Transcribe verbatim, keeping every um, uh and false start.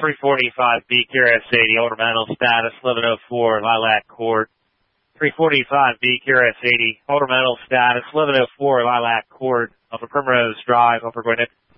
three forty-five B Q R S eighty, ornamental status, eleven oh four Lilac Court. three forty-five B Q R S eighty, ornamental status, eleven oh four Lilac Court, Upper Primrose Drive, Upper Gwinnett.